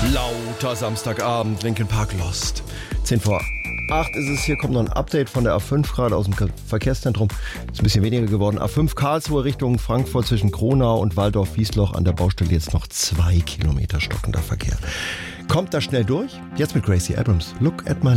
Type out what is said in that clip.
Lauter Samstagabend, Linkin Park Lost. 10 vor 8 ist es, hier kommt noch ein Update von der A5 gerade aus dem Verkehrszentrum. Ist ein bisschen weniger geworden. A5 Karlsruhe Richtung Frankfurt zwischen Kronau und Waldorf-Wiesloch an der Baustelle jetzt noch 2 Kilometer stockender Verkehr. Kommt da schnell durch? Jetzt mit Gracie Abrams. Look at my